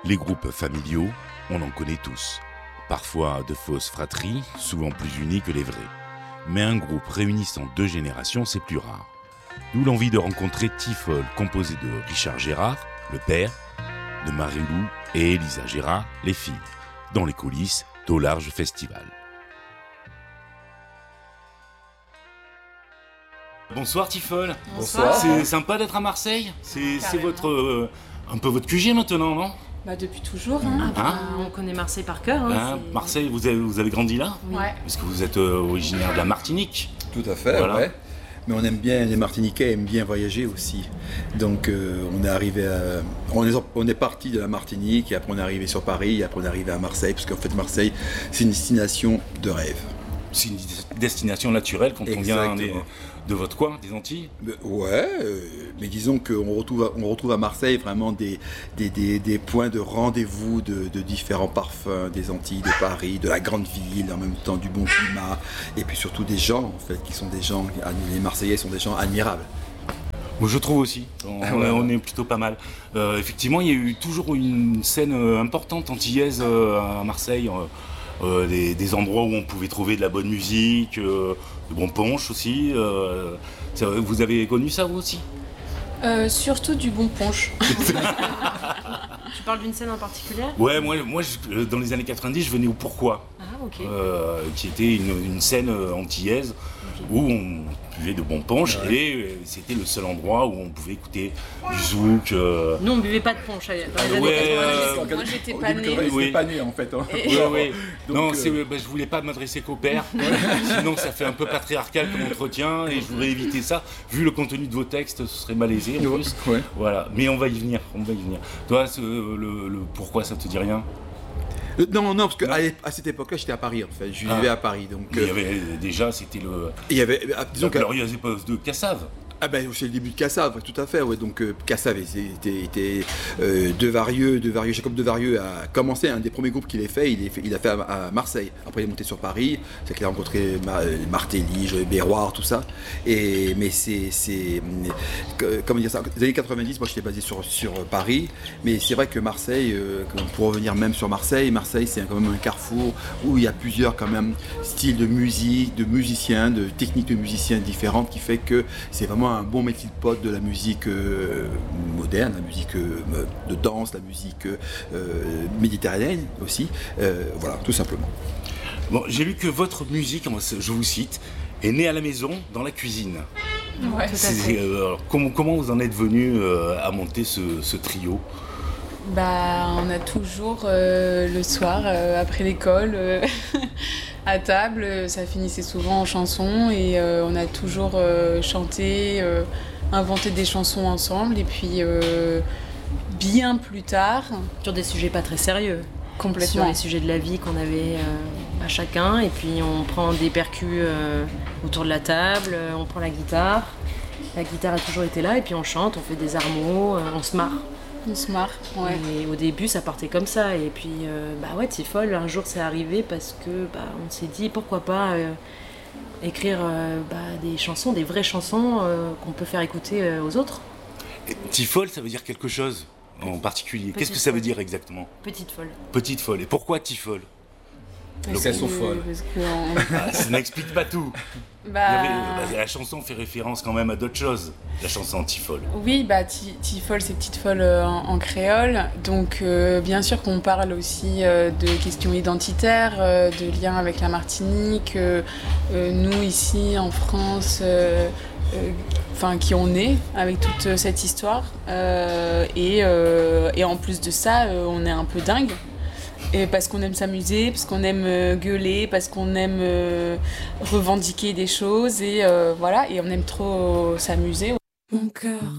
Les groupes familiaux, on en connaît tous. Parfois de fausses fratries, souvent plus unies que les vrais. Mais un groupe réunissant deux générations, c'est plus rare. D'où l'envie de rencontrer Tifol, composé de Richard Gérard, le père, de Marie-Lou et Elisa Gérard, les filles, dans les coulisses d'Au Large Festival. Bonsoir Tifol. Bonsoir. C'est sympa d'être à Marseille. C'est votre un peu votre QG maintenant, non? Bah depuis toujours. On connaît Marseille par cœur. Marseille, vous avez grandi là? Ouais. Parce que vous êtes originaire de la Martinique. Tout à fait, Voilà. ouais. Mais on aime bien, les Martiniquais aiment bien voyager aussi. Donc on est arrivé on est parti de la Martinique et après on est arrivé sur Paris et après on est arrivé à Marseille parce qu'en fait Marseille c'est une destination de rêve. C'est une destination naturelle quand on vient Exactement. de votre coin, des Antilles. Mais disons qu'on retrouve à Marseille vraiment des points de rendez-vous de différents parfums des Antilles, de Paris, de la grande ville, en même temps du bon climat, et puis surtout des gens en fait, qui sont des gens, les Marseillais sont des gens admirables. Moi, je trouve aussi, on est plutôt pas mal. Effectivement, il y a eu toujours une scène importante antillaise à Marseille. Des endroits où on pouvait trouver de la bonne musique, de bons punch aussi. Vous avez connu ça vous aussi? Surtout du bon punch. Tu parles d'une scène en particulier? Ouais, moi dans les années 90, je venais au Pourquoi, Ok. qui était une scène antillaise où on buvait de bons punch et c'était le seul endroit où on pouvait écouter du zouk. Nous, on buvait pas de punch dans les années Ouais, 90. Moi j'étais pas née. Oui. pas né en fait. Hein. Ouais. Donc, Non, je voulais pas m'adresser qu'aux pères, sinon ça fait un peu patriarcal comme entretien et je voudrais éviter ça. Vu le contenu de vos textes, ce serait malaisé en plus. Ouais. Voilà, mais on va y venir. Toi, le pourquoi ça te dit rien? Non, parce qu'à cette époque-là, j'étais à Paris en fait. Je vivais à Paris, donc. Il y avait déjà, c'était il y avait, disons la que. glorieuse époque de Cassave. Ah ben c'est le début de Cassave, tout à fait, ouais. Donc Cassave était Jacob Devarieux a commencé un des premiers groupes qu'il a fait, il a fait à Marseille. Après il est monté sur Paris, c'est qu'il a rencontré Martelly, Joël Béroir, tout ça. Mais comment dire ça, les années 90, moi j'étais basé sur Paris, mais c'est vrai que Marseille, pour revenir même sur Marseille c'est quand même un carrefour où il y a plusieurs quand même styles de musique, de musiciens, de techniques de musiciens différentes qui fait que c'est vraiment un bon melting pot de la musique moderne, la musique de danse, la musique méditerranéenne aussi, voilà, tout simplement. Bon, j'ai lu que votre musique, je vous cite, est née à la maison, dans la cuisine. Ouais. Alors, comment vous en êtes venu à monter ce trio? Bah on a toujours le soir après l'école à table, ça finissait souvent en chansons et on a toujours chanté, inventé des chansons ensemble et puis bien plus tard. Sur des sujets pas très sérieux. Complètement. Sur les sujets de la vie qu'on avait à chacun. Et puis on prend des percus autour de la table, on prend la guitare. La guitare a toujours été là et puis on chante, on fait des armos, on se marre. On se marre, ouais. Et au début ça partait comme ça et puis Tifol un jour c'est arrivé parce que on s'est dit pourquoi pas écrire des chansons, des vraies chansons qu'on peut faire écouter aux autres. Et Tifol, ça veut dire quelque chose en particulier. Qu'est-ce que ça veut dire exactement? Petite folle. Petite folle. Et pourquoi Tifol? Elles sont folles. Parce que Ça n'explique pas tout. La chanson fait référence quand même à d'autres choses, la chanson Tifol. oui, Tifol, c'est petite folle en créole. Donc, bien sûr qu'on parle aussi de questions identitaires, de liens avec la Martinique. Nous, ici, en France, qui on est avec toute cette histoire. Et en plus de ça, on est un peu dingue. Et parce qu'on aime s'amuser, parce qu'on aime gueuler, parce qu'on aime revendiquer des choses et voilà, et on aime trop s'amuser. Mon cœur